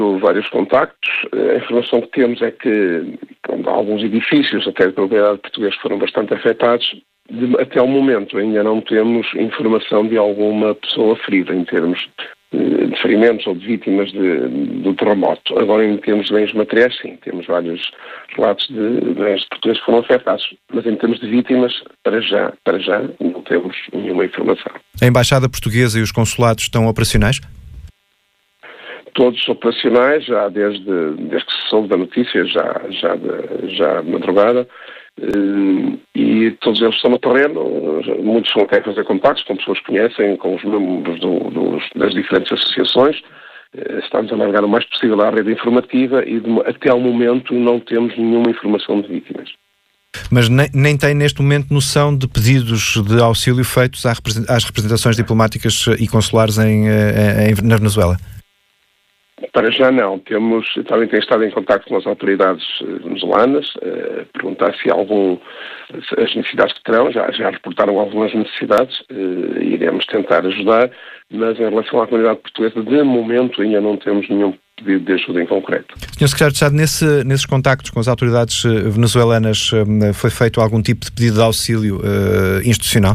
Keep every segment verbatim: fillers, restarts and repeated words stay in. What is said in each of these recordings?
Vários contactos. A informação que temos é que pronto, alguns edifícios até de propriedade portuguesa foram bastante afetados. De, até ao momento ainda não temos informação de alguma pessoa ferida em termos de ferimentos ou de vítimas de, do terremoto. Agora, em termos de bens materiais, sim, temos vários relatos de bens portugueses que foram afetados. Mas em termos de vítimas, para já, para já, não temos nenhuma informação. A Embaixada Portuguesa e os consulados estão operacionais? Todos operacionais, já desde, desde que se soube da notícia, já, já, de, já de madrugada, e todos eles estão no terreno. Muitos vão até fazer contactos com pessoas que conhecem, com os membros do, dos, das diferentes associações. Estamos a alargar o mais possível a rede informativa e de, até ao momento não temos nenhuma informação de vítimas. Mas nem, nem tem neste momento noção de pedidos de auxílio feitos às representações diplomáticas e consulares em, em, na Venezuela? Para já não. Temos, também tem estado em contacto com as autoridades venezuelanas, eh, perguntar se há algum, as necessidades que terão, já, já reportaram algumas necessidades, eh, iremos tentar ajudar, mas em relação à comunidade portuguesa, de momento ainda não temos nenhum pedido de ajuda em concreto. senhor Secretário de Estado, nesse, nesses contactos com as autoridades venezuelanas foi feito algum tipo de pedido de auxílio eh, institucional?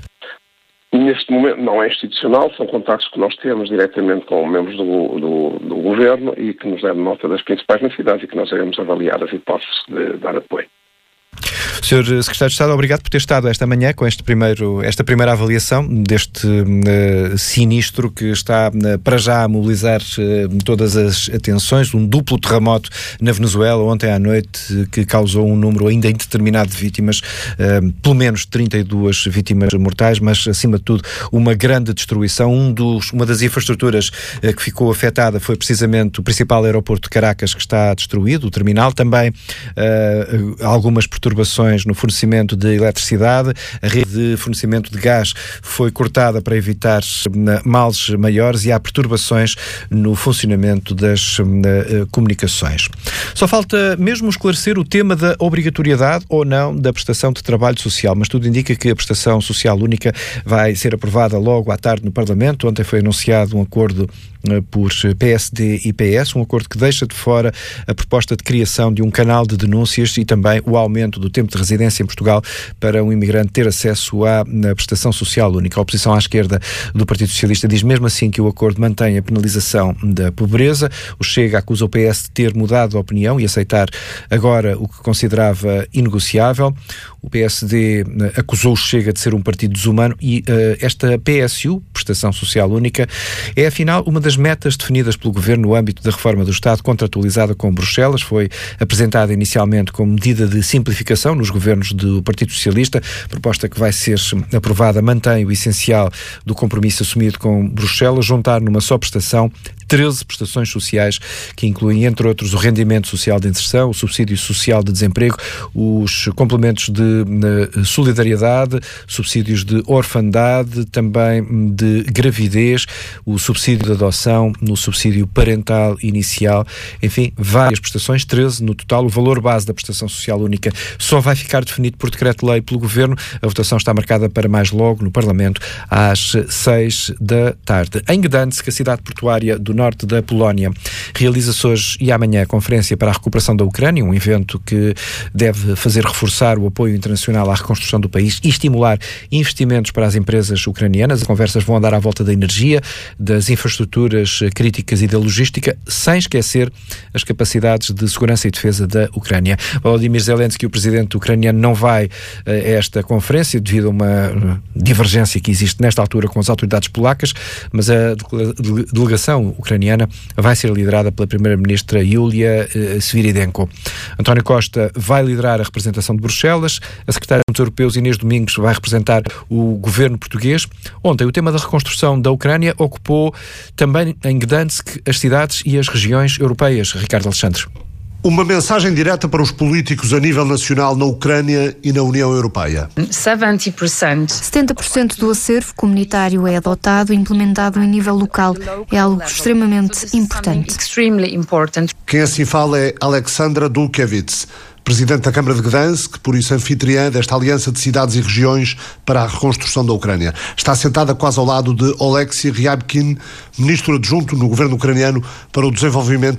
Neste momento não é institucional, são contactos que nós temos diretamente com membros do, do, do Governo e que nos dão nota das principais necessidades e que nós iremos avaliar as hipóteses de dar apoio. senhor Secretário de Estado, obrigado por ter estado esta manhã com este primeiro, esta primeira avaliação deste uh, sinistro que está uh, para já a mobilizar uh, todas as atenções, um duplo terremoto na Venezuela ontem à noite que causou um número ainda indeterminado de vítimas, uh, pelo menos trinta e duas vítimas mortais, mas acima de tudo uma grande destruição. Um dos, uma das infraestruturas uh, que ficou afetada foi precisamente o principal aeroporto de Caracas, que está destruído, o terminal, também uh, algumas perturbações no fornecimento de eletricidade, a rede de fornecimento de gás foi cortada para evitar males maiores e há perturbações no funcionamento das uh, comunicações. Só falta mesmo esclarecer o tema da obrigatoriedade ou não da prestação de trabalho social, mas tudo indica que a prestação social única vai ser aprovada logo à tarde no Parlamento. Ontem foi anunciado um acordo uh, por P S D e P S, um acordo que deixa de fora a proposta de criação de um canal de denúncias e também o aumento do tempo de residência em Portugal para um imigrante ter acesso à prestação social única. A oposição à esquerda do Partido Socialista diz mesmo assim que o acordo mantém a penalização da pobreza. O Chega acusa o P S de ter mudado de opinião e aceitar agora o que considerava inegociável. O P S D acusou o Chega de ser um partido desumano e uh, esta P S U, Prestação Social Única, é afinal uma das metas definidas pelo Governo no âmbito da reforma do Estado contratualizada com Bruxelas. Foi apresentada inicialmente como medida de simplificação nos governos do Partido Socialista. A proposta que vai ser aprovada mantém o essencial do compromisso assumido com Bruxelas, juntar numa só prestação treze prestações sociais que incluem, entre outros, o rendimento social de inserção, o subsídio social de desemprego, os complementos de solidariedade, subsídios de orfandade, também de gravidez, o subsídio de adoção, no subsídio parental inicial, enfim, várias prestações, treze no total. O valor base da prestação social única só vai ficar definido por decreto-lei pelo Governo. A votação está marcada para mais logo no Parlamento, às seis da tarde. Em Gdansk, a cidade portuária do norte da Polónia, realiza-se hoje e amanhã a Conferência para a Recuperação da Ucrânia, um evento que deve fazer reforçar o apoio internacional à reconstrução do país e estimular investimentos para as empresas ucranianas. As conversas vão andar à volta da energia, das infraestruturas críticas e da logística, sem esquecer as capacidades de segurança e defesa da Ucrânia. Volodymyr Zelensky, o presidente ucraniano, não vai a esta conferência devido a uma divergência que existe nesta altura com as autoridades polacas, mas a delegação ucraniana vai ser liderada pela primeira-ministra Yulia Sviridenko. António Costa vai liderar a representação de Bruxelas. A secretária dos Europeus, Inês Domingos, vai representar o governo português. Ontem, o tema da reconstrução da Ucrânia ocupou também em Gdansk as cidades e as regiões europeias. Ricardo Alexandre. Uma mensagem direta para os políticos a nível nacional na Ucrânia e na União Europeia. setenta por cento do acervo comunitário é adotado e implementado em nível local. É algo extremamente importante. Quem assim fala é Alexandra Dulkevits, presidente da Câmara de Gdansk, por isso anfitriã desta aliança de cidades e regiões para a reconstrução da Ucrânia. Está sentada quase ao lado de Oleksiy Ryabkin, ministro adjunto no governo ucraniano para o desenvolvimento